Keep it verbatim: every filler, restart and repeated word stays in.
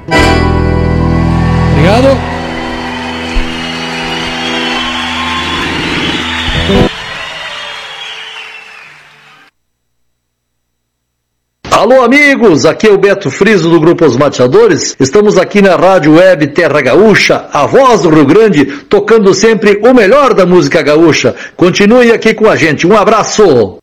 Obrigado. Alô amigos, aqui é o Beto Friso do Grupo Os Mateadores. Estamos aqui na Rádio Web Terra Gaúcha, a voz do Rio Grande, tocando sempre o melhor da música gaúcha. Continue aqui com a gente, um abraço!